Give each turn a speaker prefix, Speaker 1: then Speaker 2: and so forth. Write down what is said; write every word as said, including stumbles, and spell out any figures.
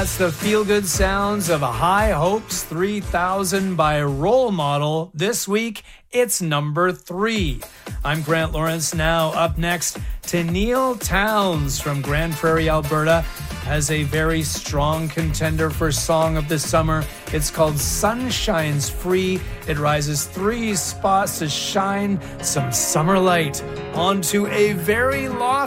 Speaker 1: That's the feel-good sounds of High Hopes three thousand by Role Model. This week, it's number three. I'm Grant Lawrence. Now up next, Tenille Townes from Grande Prairie, Alberta, has a very strong contender for Song of the Summer. It's called Sunshine's Free. It rises three spots to shine some summer light onto a very lofty